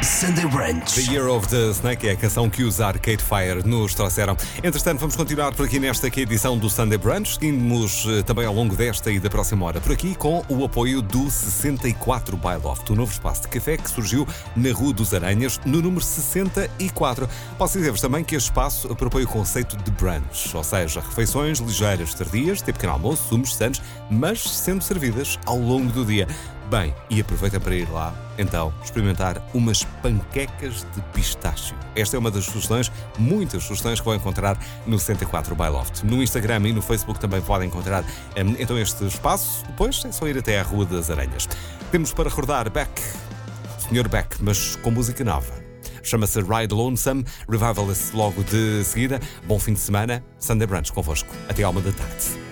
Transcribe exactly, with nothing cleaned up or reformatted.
Sunday Brunch. The Year of the Snake é a canção que os Arcade Fire nos trouxeram. Entretanto, vamos continuar por aqui nesta aqui edição do Sunday Brunch. Seguimos uh, também ao longo desta e da próxima hora por aqui com o apoio do sessenta e quatro by Loft, o novo espaço de café que surgiu na Rua dos Aranhas, no número sessenta e quatro. Posso dizer-vos também que este espaço propõe o conceito de brunch, ou seja, refeições ligeiras, tardias, tipo pequeno almoço, sumos, sandes, mas sendo servidas ao longo do dia. Bem, e aproveita para ir lá, então, experimentar umas panquecas de pistácio. Esta é uma das sugestões, muitas sugestões que vão encontrar no sessenta e quatro by Loft. No Instagram e no Facebook também podem encontrar um, então este espaço. Depois é só ir até à Rua das Aranhas. Temos para recordar Beck, senhor Beck, mas com música nova. Chama-se Ride Lonesome, Revivalist logo de seguida. Bom fim de semana, Sunday Brunch convosco. Até à uma da tarde.